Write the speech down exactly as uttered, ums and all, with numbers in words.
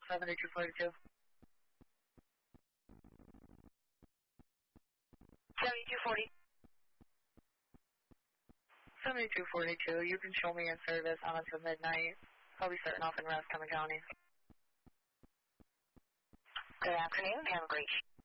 seventy-two forty-two. seventy-two forty. seventy-two forty-two, you can show me your service on until midnight. I'll be starting off in Roscommon County. Good afternoon. Have a great